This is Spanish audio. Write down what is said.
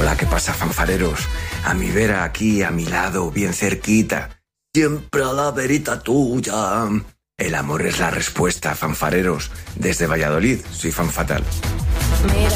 Hola, ¿qué pasa, fanfareros? A mi vera aquí, a mi lado, bien cerquita. Siempre a la verita tuya. El amor es la respuesta, fanfareros. Desde Valladolid, soy fan fatal.